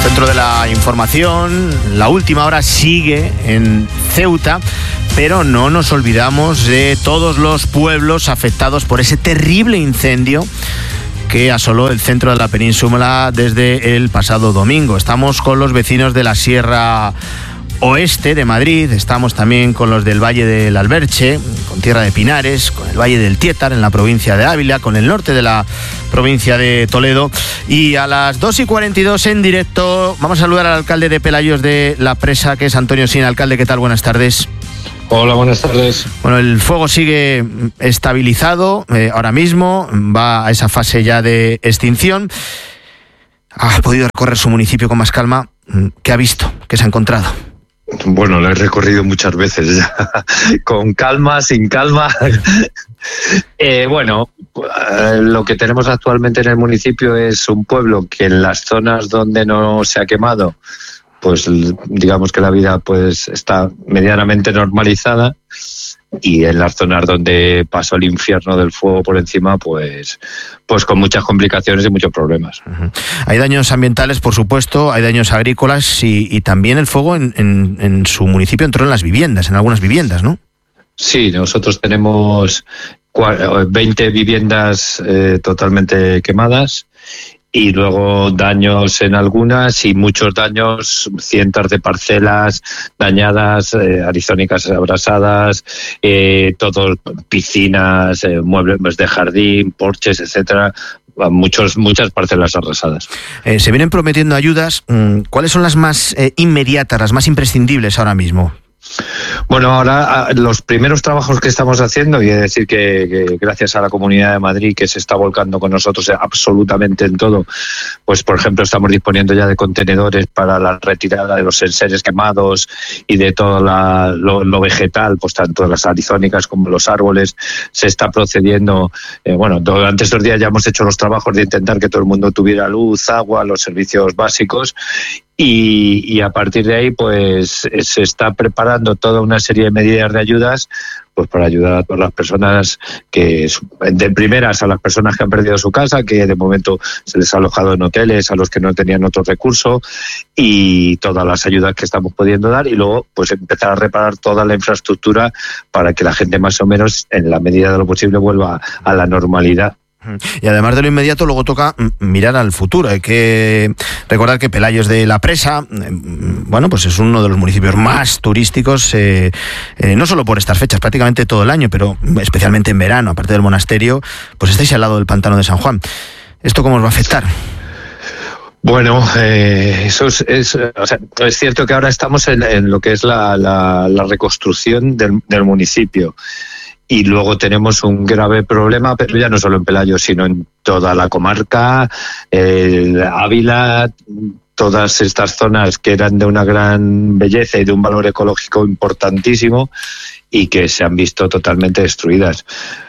Centro de la información, la última hora sigue en Ceuta, pero no nos olvidamos de todos los pueblos afectados por ese terrible incendio que asoló el centro de la península desde el pasado domingo. Estamos con los vecinos de la Sierra Oeste de Madrid, estamos también con los del Valle del Alberche, con Tierra de Pinares, con el Valle del Tiétar en la provincia de Ávila, con el norte de la provincia de Toledo. Y a las 2:42 en directo vamos a saludar al alcalde de Pelayos de la Presa, que es Antonio Sina. Alcalde, ¿qué tal? Buenas tardes. Hola, buenas tardes. Bueno, el fuego sigue estabilizado, ahora mismo va a esa fase ya de extinción. Ha podido recorrer su municipio con más calma. ¿Qué ha visto? ¿Qué se ha encontrado? Bueno, lo he recorrido muchas veces ya, con calma, sin calma. Lo que tenemos actualmente en el municipio es un pueblo que en las zonas donde no se ha quemado, pues digamos que la vida pues está medianamente normalizada, y en las zonas donde pasó el infierno del fuego por encima, pues con muchas complicaciones y muchos problemas. Hay daños ambientales, por supuesto, hay daños agrícolas y también el fuego en su municipio entró en las viviendas, en algunas viviendas, ¿no? Sí, nosotros tenemos 20 viviendas totalmente quemadas, y luego daños en algunas y muchos daños, cientos de parcelas dañadas, arizónicas abrasadas, piscinas, muebles de jardín, porches, etcétera. Muchas parcelas arrasadas. Se vienen prometiendo ayudas. ¿Cuáles son las más inmediatas, las más imprescindibles ahora mismo? Bueno, ahora los primeros trabajos que estamos haciendo, y he de decir que gracias a la Comunidad de Madrid, que se está volcando con nosotros absolutamente en todo, pues por ejemplo estamos disponiendo ya de contenedores para la retirada de los enseres quemados y de todo lo vegetal, pues tanto las arizónicas como los árboles. Se está procediendo, durante estos días ya hemos hecho los trabajos de intentar que todo el mundo tuviera luz, agua, los servicios básicos. Y a partir de ahí pues se está preparando toda una serie de medidas de ayudas, pues para ayudar a todas las personas, que de primeras a las personas que han perdido su casa, que de momento se les ha alojado en hoteles, a los que no tenían otro recurso, y todas las ayudas que estamos pudiendo dar, y luego pues empezar a reparar toda la infraestructura para que la gente más o menos en la medida de lo posible vuelva a la normalidad. Y además de lo inmediato, luego toca mirar al futuro. Hay que recordar que Pelayos de la Presa, pues es uno de los municipios más turísticos, no solo por estas fechas, prácticamente todo el año, pero especialmente en verano, aparte del monasterio, pues estáis al lado del pantano de San Juan. ¿Esto cómo os va a afectar? Bueno, eso es cierto que ahora estamos en lo que es la reconstrucción del municipio. Y luego tenemos un grave problema, pero ya no solo en Pelayos, sino en toda la comarca, Ávila, todas estas zonas que eran de una gran belleza y de un valor ecológico importantísimo y que se han visto totalmente destruidas.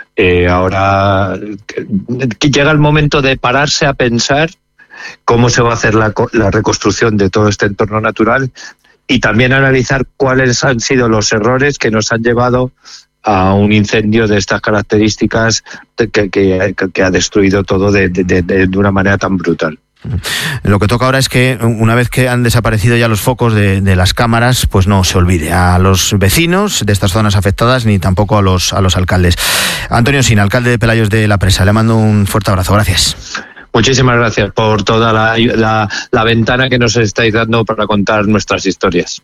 Ahora llega el momento de pararse a pensar cómo se va a hacer la reconstrucción de todo este entorno natural, y también analizar cuáles han sido los errores que nos han llevado a un incendio de estas características que ha destruido todo de una manera tan brutal. Lo que toca ahora es que una vez que han desaparecido ya los focos de las cámaras, pues no se olvide a los vecinos de estas zonas afectadas ni tampoco a los alcaldes. Antonio Sina, alcalde de Pelayos de la Presa, le mando un fuerte abrazo. Gracias. Muchísimas gracias por toda la ventana que nos estáis dando para contar nuestras historias.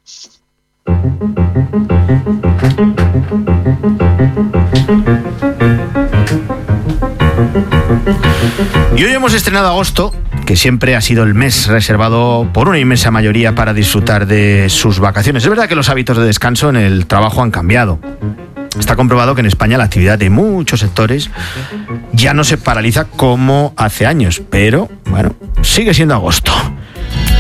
Y hoy hemos estrenado agosto, que siempre ha sido el mes reservado por una inmensa mayoría para disfrutar de sus vacaciones. Es verdad que los hábitos de descanso en el trabajo han cambiado. Está comprobado que en España la actividad de muchos sectores ya no se paraliza como hace años, pero sigue siendo agosto.